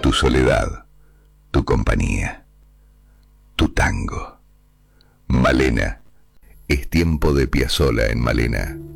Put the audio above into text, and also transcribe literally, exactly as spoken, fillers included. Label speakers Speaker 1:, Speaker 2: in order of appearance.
Speaker 1: tu soledad, tu compañía, tu tango. Malena, es tiempo de Piazzolla en Malena.